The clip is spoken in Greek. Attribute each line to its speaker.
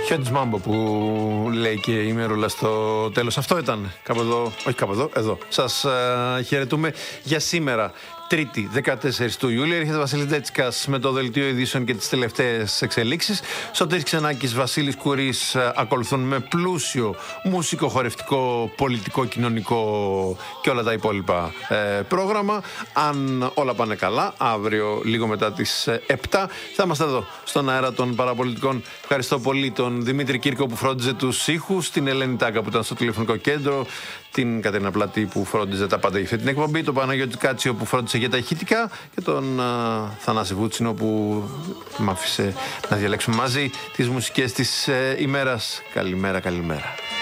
Speaker 1: Χιόντις Μάμπο που λέει και η Μερούλα στο τέλος. Αυτό ήταν κάπου εδώ, όχι κάπου εδώ, εδώ. Σας χαιρετούμε για σήμερα. Τρίτη, 14 του Ιούλη, έρχεται Βασίλης Ντέτσικας με το δελτίο ειδήσεων και τις τελευταίες εξελίξεις. Σωτήρης Ξενάκης, Βασίλης Κουρής ακολουθούν με πλούσιο μουσικό, χορευτικό, πολιτικό, κοινωνικό και όλα τα υπόλοιπα πρόγραμμα. Αν όλα πάνε καλά, αύριο λίγο μετά τις 7 θα είμαστε εδώ στον αέρα των παραπολιτικών. Ευχαριστώ πολύ τον Δημήτρη Κύρκο που φρόντιζε τους ήχους, την Ελένη Τάκα που ήταν στο τηλεφωνικό κέντρο, την Κατερίνα Πλατή που φρόντιζε τα πάντα για αυτή την εκπομπή, τον Παναγιώτη Κάτσιο που φρόντιζε για τα ηχητικά και τον Θανάση Βούτσινο που με άφησε να διαλέξουμε μαζί τις μουσικές της ημέρας. Καλημέρα, καλημέρα.